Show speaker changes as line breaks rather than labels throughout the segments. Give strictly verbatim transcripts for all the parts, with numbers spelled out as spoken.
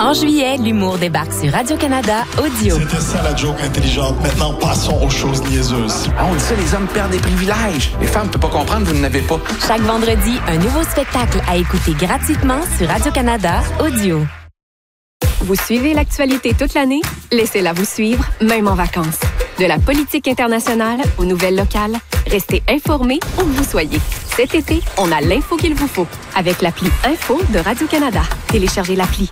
En juillet, l'humour débarque sur Radio-Canada Audio.
C'était ça la joke intelligente. Maintenant, passons aux choses niaiseuses.
Ah, on dit ça, les hommes perdent des privilèges. Les femmes ne peuvent pas comprendre, vous n'en avez pas.
Chaque vendredi, un nouveau spectacle à écouter gratuitement sur Radio-Canada Audio.
Vous suivez l'actualité toute l'année? Laissez-la vous suivre, même en vacances. De la politique internationale aux nouvelles locales, restez informés où que vous soyez. Cet été, on a l'info qu'il vous faut avec l'appli Info de Radio-Canada. Téléchargez l'appli.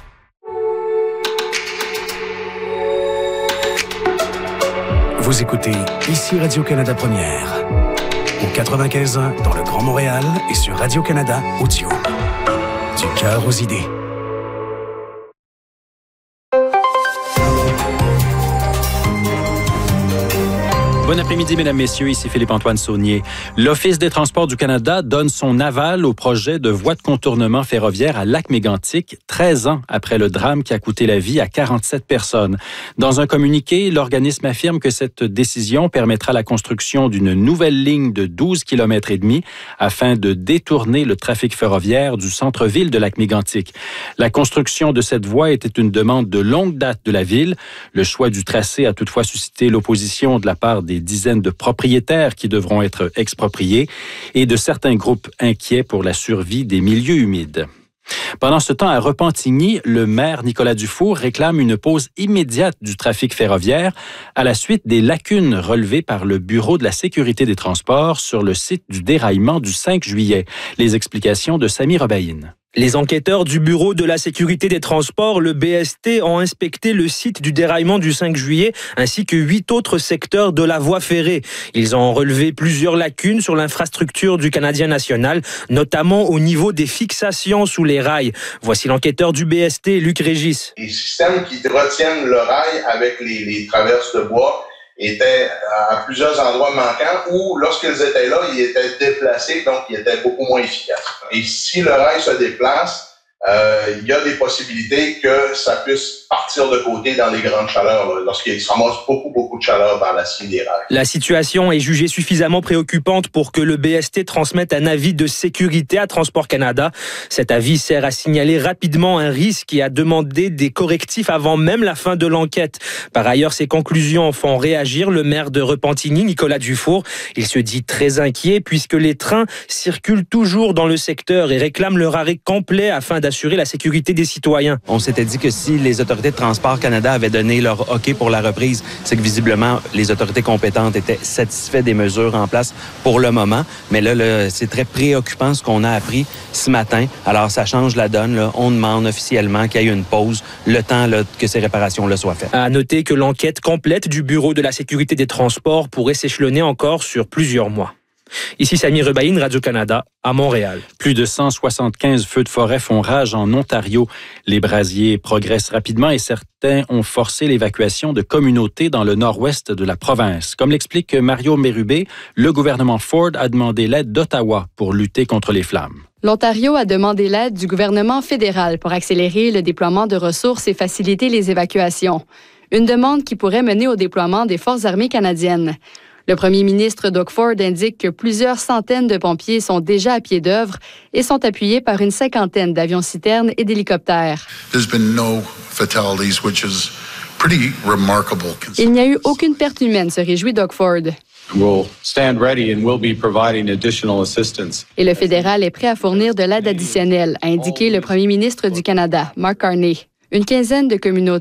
Vous écoutez ici Radio-Canada Première. Au quatre-vingt-quinze ans dans le Grand Montréal et sur Radio-Canada Audio. Du cœur aux idées.
Bon après-midi, mesdames, messieurs. Ici Philippe-Antoine Saunier. L'Office des transports du Canada donne son aval au projet de voie de contournement ferroviaire à Lac-Mégantic, treize ans après le drame qui a coûté la vie à quarante-sept personnes. Dans un communiqué, l'organisme affirme que cette décision permettra la construction d'une nouvelle ligne de douze kilomètres et demi afin de détourner le trafic ferroviaire du centre-ville de Lac-Mégantic. La construction de cette voie était une demande de longue date de la ville. Le choix du tracé a toutefois suscité l'opposition de la part des dizaines de propriétaires qui devront être expropriés et de certains groupes inquiets pour la survie des milieux humides. Pendant ce temps, à Repentigny, le maire Nicolas Dufour réclame une pause immédiate du trafic ferroviaire à la suite des lacunes relevées par le Bureau de la sécurité des transports sur le site du déraillement du cinq juillet. Les explications de Samy Rebaïne.
Les enquêteurs du Bureau de la sécurité des transports, le B S T, ont inspecté le site du déraillement du cinq juillet ainsi que huit autres secteurs de la voie ferrée. Ils ont relevé plusieurs lacunes sur l'infrastructure du Canadien national, notamment au niveau des fixations sous les rails. Voici l'enquêteur du B S T, Luc Régis.
Les systèmes qui retiennent le rail avec les, les traverses de bois étaient à plusieurs endroits manquants où, lorsqu'ils étaient là, ils étaient déplacés, donc ils étaient beaucoup moins efficaces. Et si le rail se déplace, euh, il y a des possibilités que ça puisse partir de côté dans les grandes chaleurs, là, lorsqu'il se ramasse beaucoup, beaucoup de chaleur dans l'acier des rails.
La situation est jugée suffisamment préoccupante pour que le B S T transmette un avis de sécurité à Transport Canada. Cet avis sert à signaler rapidement un risque et à demander des correctifs avant même la fin de l'enquête. Par ailleurs, ces conclusions font réagir le maire de Repentigny, Nicolas Dufour. Il se dit très inquiet puisque les trains circulent toujours dans le secteur et réclament leur arrêt complet afin d'assurer la sécurité des citoyens.
On s'était dit que si les autorités de Transport Canada avaient donné leur OK pour la reprise, c'est que visiblement, les autorités compétentes étaient satisfaites des mesures en place pour le moment. Mais là, là c'est très préoccupant ce qu'on a appris ce matin. Alors, ça change la donne. Là. On demande officiellement qu'il y ait une pause, le temps là, que ces réparations-là soient faites.
À noter que l'enquête complète du Bureau de la sécurité des transports pourrait s'échelonner encore sur plusieurs mois. Ici Samy Rebaïne, Radio-Canada, à Montréal.
Plus de cent soixante-quinze feux de forêt font rage en Ontario. Les brasiers progressent rapidement et certains ont forcé l'évacuation de communautés dans le nord-ouest de la province. Comme l'explique Mario Mérubé, le gouvernement Ford a demandé l'aide d'Ottawa pour lutter contre les flammes.
L'Ontario a demandé l'aide du gouvernement fédéral pour accélérer le déploiement de ressources et faciliter les évacuations. Une demande qui pourrait mener au déploiement des forces armées canadiennes. Le premier ministre Doug Ford indique que plusieurs centaines de pompiers sont déjà à pied d'œuvre et sont appuyés par une cinquantaine d'avions-citernes et d'hélicoptères. Il n'y a eu aucune perte humaine, se réjouit Doug Ford.
We'll stand ready and we'll be providing additional assistance.
Et le fédéral est prêt à fournir de l'aide additionnelle, a indiqué le premier ministre du Canada, Mark Carney. Une quinzaine de communautés